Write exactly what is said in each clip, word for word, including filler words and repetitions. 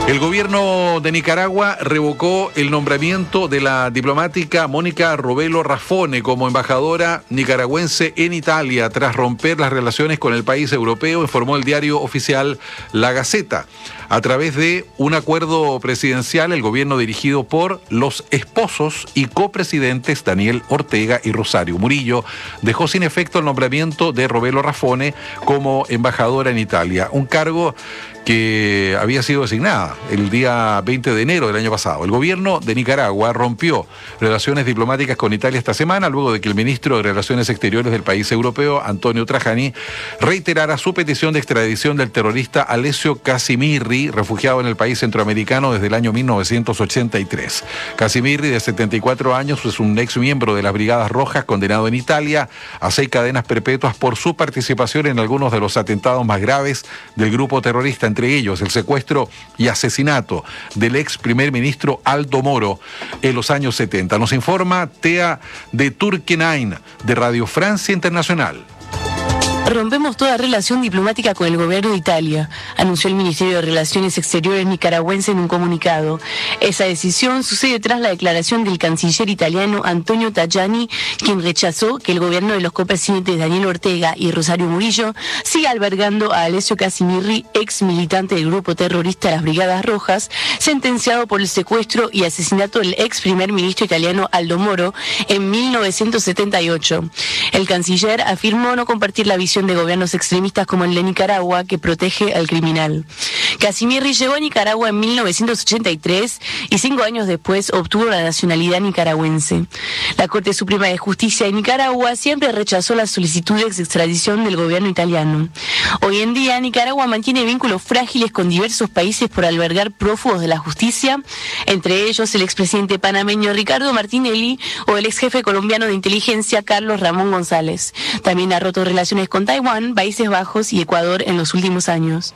El gobierno de Nicaragua revocó el nombramiento de la diplomática Mónica Robelo Raffone como embajadora nicaragüense en Italia tras romper las relaciones con el país europeo, informó el diario oficial La Gaceta. A través de un acuerdo presidencial, el gobierno dirigido por los esposos y copresidentes Daniel Ortega y Rosario Murillo dejó sin efecto el nombramiento de Robelo Raffone como embajadora en Italia, un cargo que había sido designada el día veinte de enero del año pasado. El gobierno de Nicaragua rompió relaciones diplomáticas con Italia esta semana luego de que el ministro de Relaciones Exteriores del país europeo, Antonio Tajani, reiterara su petición de extradición del terrorista Alessio Casimirri, refugiado en el país centroamericano desde el año mil novecientos ochenta y tres. Casimirri, de setenta y cuatro años, es un ex miembro de las Brigadas Rojas condenado en Italia a seis cadenas perpetuas por su participación en algunos de los atentados más graves del grupo terrorista, entre ellos el secuestro y asesinato del ex primer ministro Aldo Moro en los años setenta. Nos informa Tea de Turquenain, de Radio Francia Internacional. Rompemos toda relación diplomática con el gobierno de Italia, anunció el Ministerio de Relaciones Exteriores nicaragüense en un comunicado. Esa decisión sucede tras la declaración del canciller italiano Antonio Tajani, quien rechazó que el gobierno de los copresidentes Daniel Ortega y Rosario Murillo siga albergando a Alessio Casimirri, ex militante del grupo terrorista Las Brigadas Rojas, sentenciado por el secuestro y asesinato del ex primer ministro italiano Aldo Moro en mil novecientos setenta y ocho. El canciller afirmó no compartir la visión de gobiernos extremistas como el de Nicaragua, que protege al criminal. Casimirri llegó a Nicaragua en mil novecientos ochenta y tres y cinco años después obtuvo la nacionalidad nicaragüense. La Corte Suprema de Justicia de Nicaragua siempre rechazó las solicitudes de extradición del gobierno italiano. Hoy en día, Nicaragua mantiene vínculos frágiles con diversos países por albergar prófugos de la justicia, entre ellos el expresidente panameño Ricardo Martinelli o el exjefe colombiano de inteligencia Carlos Ramón González. También ha roto relaciones con Taiwán, Países Bajos y Ecuador en los últimos años.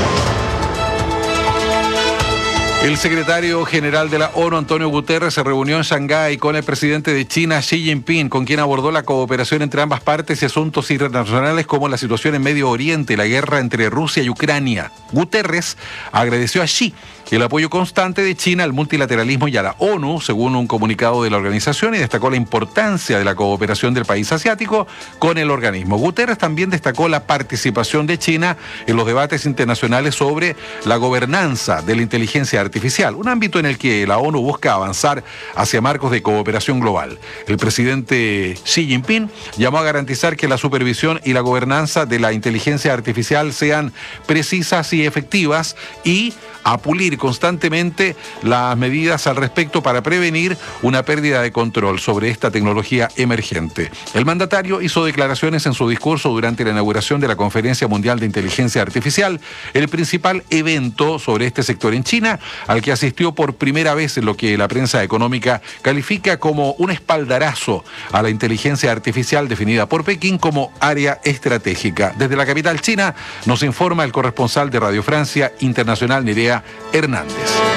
El secretario general de la ONU, Antonio Guterres, se reunió en Shanghái con el presidente de China, Xi Jinping, con quien abordó la cooperación entre ambas partes y asuntos internacionales como la situación en Medio Oriente, la guerra entre Rusia y Ucrania. Guterres agradeció a Xi el apoyo constante de China al multilateralismo y a la ONU, según un comunicado de la organización, y destacó la importancia de la cooperación del país asiático con el organismo. Guterres también destacó la participación de China en los debates internacionales sobre la gobernanza de la inteligencia artificial, un ámbito en el que la ONU busca avanzar hacia marcos de cooperación global. El presidente Xi Jinping llamó a garantizar que la supervisión y la gobernanza de la inteligencia artificial sean precisas y efectivas y a pulir constantemente las medidas al respecto para prevenir una pérdida de control sobre esta tecnología emergente. El mandatario hizo declaraciones en su discurso durante la inauguración de la Conferencia Mundial de Inteligencia Artificial, el principal evento sobre este sector en China, al que asistió por primera vez en lo que la prensa económica califica como un espaldarazo a la inteligencia artificial definida por Pekín como área estratégica. Desde la capital china nos informa el corresponsal de Radio Francia Internacional, Nerea Hernández.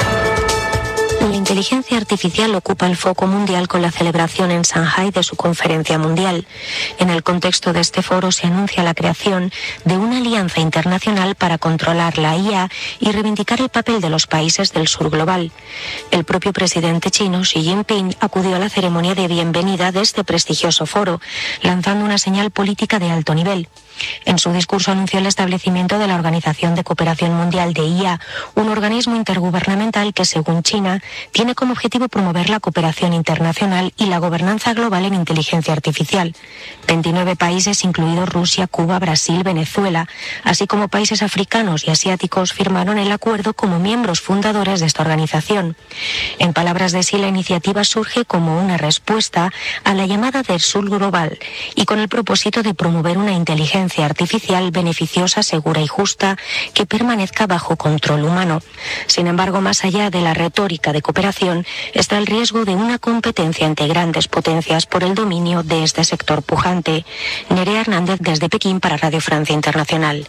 La inteligencia artificial ocupa el foco mundial con la celebración en Shanghái de su conferencia mundial. En el contexto de este foro se anuncia la creación de una alianza internacional para controlar la I A y reivindicar el papel de los países del sur global. El propio presidente chino, Xi Jinping, acudió a la ceremonia de bienvenida de este prestigioso foro, lanzando una señal política de alto nivel. En su discurso anunció el establecimiento de la Organización de Cooperación Mundial de I A, un organismo intergubernamental que, según China, tiene como objetivo promover la cooperación internacional y la gobernanza global en inteligencia artificial. veintinueve países, incluidos Rusia, Cuba, Brasil, Venezuela, así como países africanos y asiáticos, firmaron el acuerdo como miembros fundadores de esta organización. En palabras de Xi, la iniciativa surge como una respuesta a la llamada del sur global y con el propósito de promover una inteligencia artificial beneficiosa, segura y justa que permanezca bajo control humano. Sin embargo, más allá de la retórica de cooperación, está el riesgo de una competencia entre grandes potencias por el dominio de este sector pujante. Nerea Hernández desde Pekín para Radio Francia Internacional.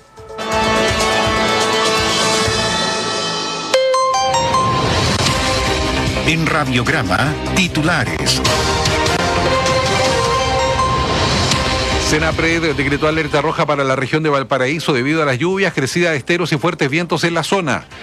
En Radiograma, titulares. Senapred decretó alerta roja para la región de Valparaíso debido a las lluvias, crecida de esteros y fuertes vientos en la zona.